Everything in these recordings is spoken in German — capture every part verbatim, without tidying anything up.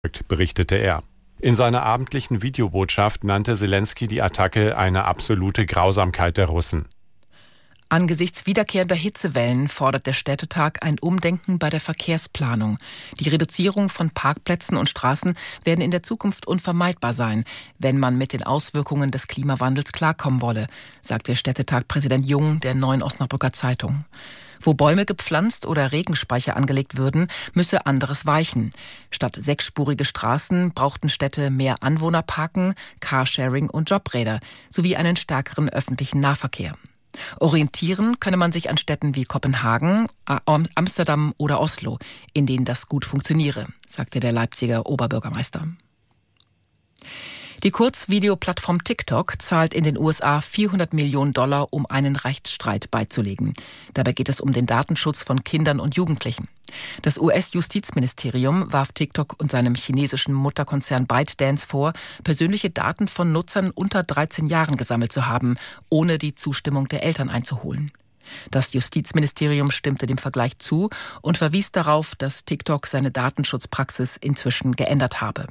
berichtete er. In seiner abendlichen Videobotschaft nannte Selenskyj die Attacke eine absolute Grausamkeit der Russen. Angesichts wiederkehrender Hitzewellen fordert der Städtetag ein Umdenken bei der Verkehrsplanung. Die Reduzierung von Parkplätzen und Straßen werden in der Zukunft unvermeidbar sein, wenn man mit den Auswirkungen des Klimawandels klarkommen wolle, sagt der Städtetag-Präsident Jung der Neuen Osnabrücker Zeitung. Wo Bäume gepflanzt oder Regenspeicher angelegt würden, müsse anderes weichen. Statt sechsspurige Straßen brauchten Städte mehr Anwohnerparken, Carsharing und Jobräder sowie einen stärkeren öffentlichen Nahverkehr. Orientieren könne man sich an Städten wie Kopenhagen, Amsterdam oder Oslo, in denen das gut funktioniere, sagte der Leipziger Oberbürgermeister. Die Kurzvideoplattform TikTok zahlt in den U S A vierhundert Millionen Dollar, um einen Rechtsstreit beizulegen. Dabei geht es um den Datenschutz von Kindern und Jugendlichen. Das U S-Justizministerium warf TikTok und seinem chinesischen Mutterkonzern ByteDance vor, persönliche Daten von Nutzern unter dreizehn Jahren gesammelt zu haben, ohne die Zustimmung der Eltern einzuholen. Das Justizministerium stimmte dem Vergleich zu und verwies darauf, dass TikTok seine Datenschutzpraxis inzwischen geändert habe.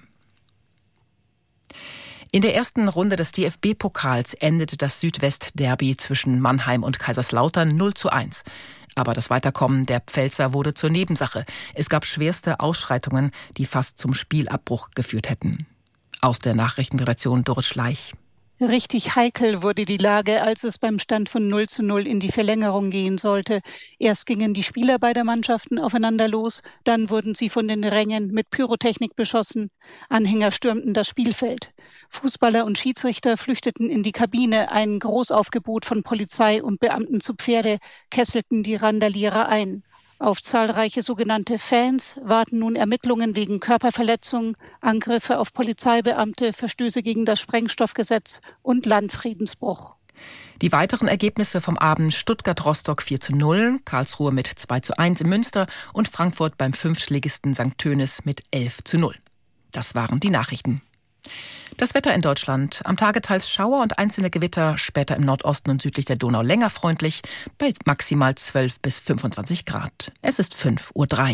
In der ersten Runde des D F B-Pokals endete das Südwest-Derby zwischen Mannheim und Kaiserslautern null zu eins. Aber das Weiterkommen der Pfälzer wurde zur Nebensache. Es gab schwerste Ausschreitungen, die fast zum Spielabbruch geführt hätten. Aus der Nachrichtenredaktion Doris Schleich. Richtig heikel wurde die Lage, als es beim Stand von null zu null in die Verlängerung gehen sollte. Erst gingen die Spieler beider Mannschaften aufeinander los, dann wurden sie von den Rängen mit Pyrotechnik beschossen. Anhänger stürmten das Spielfeld. Fußballer und Schiedsrichter flüchteten in die Kabine. Ein Großaufgebot von Polizei und Beamten zu Pferde kesselten die Randalierer ein. Auf zahlreiche sogenannte Fans warten nun Ermittlungen wegen Körperverletzung, Angriffe auf Polizeibeamte, Verstöße gegen das Sprengstoffgesetz und Landfriedensbruch. Die weiteren Ergebnisse vom Abend: Stuttgart-Rostock vier zu null, Karlsruhe mit zwei zu eins in Münster und Frankfurt beim Fünftligisten Sankt Tönis mit elf zu null. Das waren die Nachrichten. Das Wetter in Deutschland. Am Tage teils Schauer und einzelne Gewitter, später im Nordosten und südlich der Donau länger freundlich, bei maximal zwölf bis fünfundzwanzig Grad. Es ist fünf Uhr drei.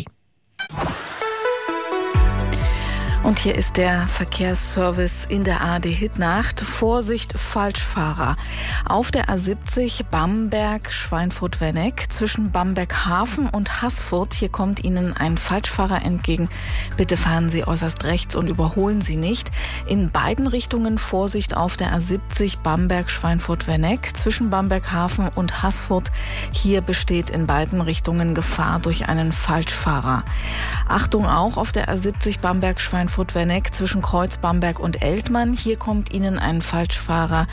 Und hier ist der Verkehrsservice in der A R D-Hitnacht. Vorsicht, Falschfahrer. Auf der A siebzig Bamberg-Schweinfurt-Wenneck zwischen Bamberg-Hafen und Haßfurt. Hier kommt Ihnen ein Falschfahrer entgegen. Bitte fahren Sie äußerst rechts und überholen Sie nicht. In beiden Richtungen Vorsicht auf der A siebzig Bamberg-Schweinfurt-Wenneck zwischen Bamberg-Hafen und Haßfurt. Hier besteht in beiden Richtungen Gefahr durch einen Falschfahrer. Achtung auch auf der A siebzig Bamberg-Schweinfurt Wenneck zwischen Kreuz Bamberg und Eltmann. Hier kommt Ihnen ein Falschfahrer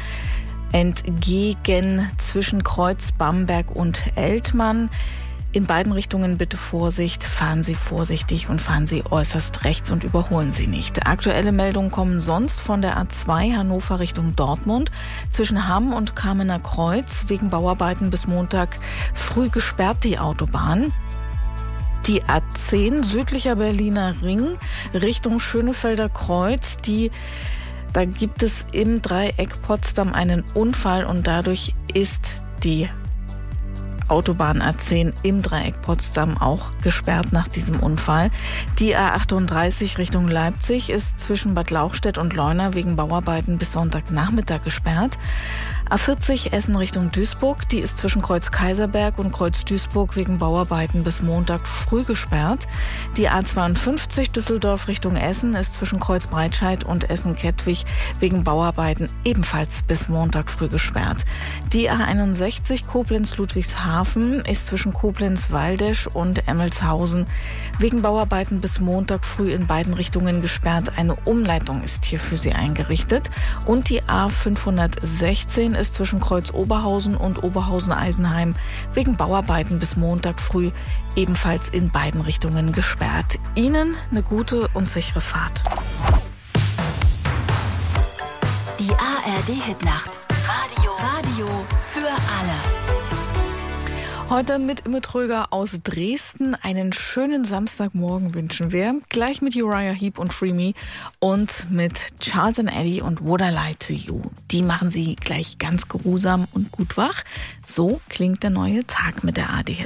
entgegen zwischen Kreuz Bamberg und Eltmann. In beiden Richtungen bitte Vorsicht, fahren Sie vorsichtig und fahren Sie äußerst rechts und überholen Sie nicht. Aktuelle Meldungen kommen sonst von der A zwei Hannover Richtung Dortmund zwischen Hamm und Kamener Kreuz. Wegen Bauarbeiten bis Montag früh gesperrt die Autobahn. Die A zehn südlicher Berliner Ring Richtung Schönefelder Kreuz, die, da gibt es im Dreieck Potsdam einen Unfall und dadurch ist die Autobahn A zehn im Dreieck Potsdam auch gesperrt nach diesem Unfall. Die A achtunddreißig Richtung Leipzig ist zwischen Bad Lauchstädt und Leuna wegen Bauarbeiten bis Sonntagnachmittag gesperrt. A vierzig Essen Richtung Duisburg, die ist zwischen Kreuz Kaiserberg und Kreuz Duisburg wegen Bauarbeiten bis Montag früh gesperrt. Die A zweiundfünfzig Düsseldorf Richtung Essen ist zwischen Kreuz Breitscheid und Essen-Kettwig wegen Bauarbeiten ebenfalls bis Montag früh gesperrt. Die A einundsechzig Koblenz-Ludwigshafen ist zwischen Koblenz-Waldesch und Emmelshausen wegen Bauarbeiten bis Montag früh in beiden Richtungen gesperrt. Eine Umleitung ist hier für Sie eingerichtet. Und die A fünfhundertsechzehn ist zwischen Kreuz Oberhausen und Oberhausen-Eisenheim wegen Bauarbeiten bis Montag früh ebenfalls in beiden Richtungen gesperrt. Ihnen eine gute und sichere Fahrt. Die A R D-Hitnacht. Radio. Radio für alle. Heute mit Imme Tröger aus Dresden. Einen schönen Samstagmorgen wünschen wir. Gleich mit Uriah Heep und Free Me und mit Charles and Eddie und Would I Lie to You. Die machen Sie gleich ganz geruhsam und gut wach. So klingt der neue Tag mit der A R D.